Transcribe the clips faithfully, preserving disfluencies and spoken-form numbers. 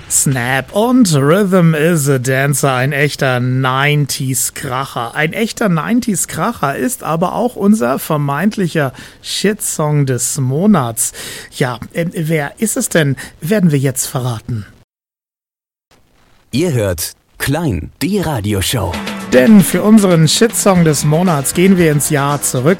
Snap und Rhythm is a Dancer, ein echter neunziger-Kracher. Ein echter neunziger-Kracher ist aber auch unser vermeintlicher Shitsong des Monats. Ja, äh, wer ist es denn? Werden wir jetzt verraten. Ihr hört Klein, die Radioshow. Denn für unseren Shitsong des Monats gehen wir ins Jahr zurück,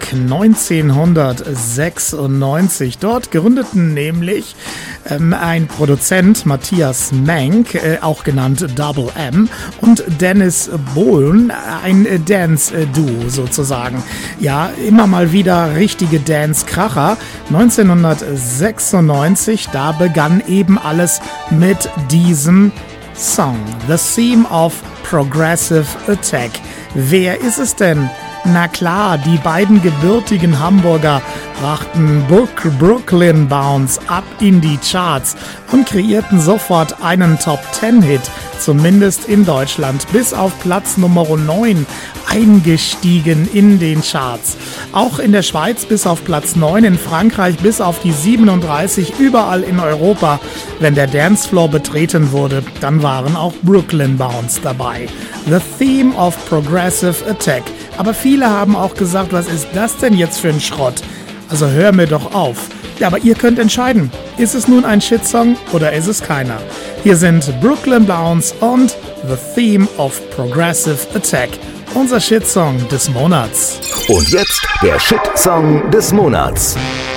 neunzehnhundertsechsundneunzig. Dort gründeten nämlich ähm, ein Produzent, Matthias Menk, äh, auch genannt Double M, und Dennis Bohlen, ein Dance-Duo sozusagen. Ja, immer mal wieder richtige Dance-Kracher. neunzehnhundertsechsundneunzig, da begann eben alles mit diesem Song, The Theme of Progressive Attack. Wer ist es denn? Na klar, die beiden gebürtigen Hamburger brachten Brooklyn Bounce ab in die Charts und kreierten sofort einen Top-Ten-Hit, zumindest in Deutschland, bis auf Platz Nummer neun eingestiegen in den Charts. Auch in der Schweiz bis auf Platz neun, in Frankreich bis auf die siebenunddreißig, überall in Europa. Wenn der Dancefloor betreten wurde, dann waren auch Brooklyn Bounce dabei. The Theme of Progressive Attack. Aber viele haben auch gesagt, was ist das denn jetzt für ein Schrott? Also hör mir doch auf. Ja, aber ihr könnt entscheiden, ist es nun ein Shitsong oder ist es keiner? Hier sind Brooklyn Bounce und The Theme of Progressive Attack, unser Shitsong des Monats. Und jetzt der Shitsong des Monats.